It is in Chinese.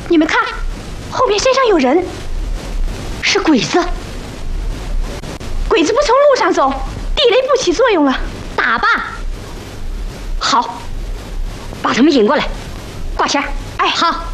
你们看，后面山上有人，是鬼子。鬼子不从路上走，地雷不起作用了，打吧。 好，把他们引过来，挂钱。 哎， 好。